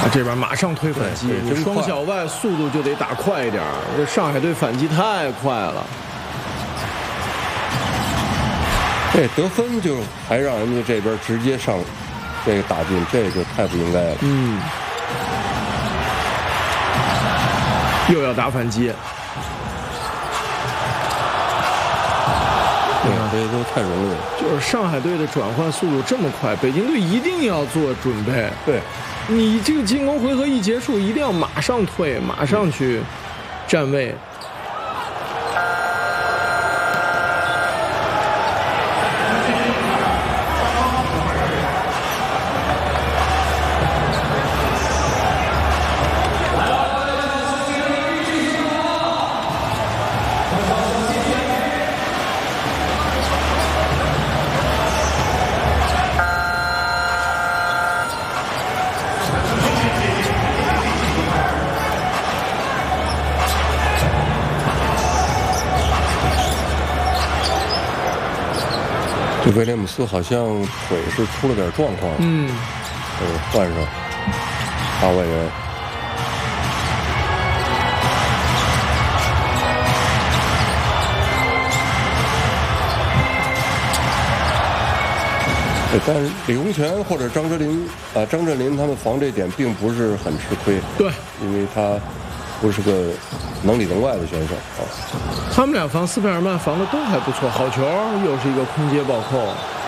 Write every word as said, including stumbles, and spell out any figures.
啊，这边马上推反击，你双小外速度就得打快一点。这上海队反击太快了。 这得分就还让人家这边直接上这个打进，这就太不应该了。 嗯。又要打反击。 对啊，这些都太容易了。 就是上海队的转换速度这么快，北京队一定要做准备。 对。 你这个进攻回合一结束，一定要马上退，马上去站位。 这威廉姆斯好像腿是出了点状况， 嗯， 呃，换上八外援。但是李洪权或者张哲林啊，张镇麟他们防这点并不是很吃亏， 对， 因为他不是个能里能外的选手啊。 他们俩防斯佩尔曼防的都还不错，好球，又是一个空接暴扣。